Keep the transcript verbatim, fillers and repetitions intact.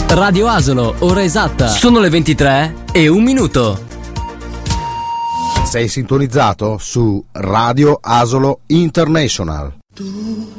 Radio Asolo, ora esatta. Sono le ventitré e un minuto. Sei sintonizzato su Radio Asolo International.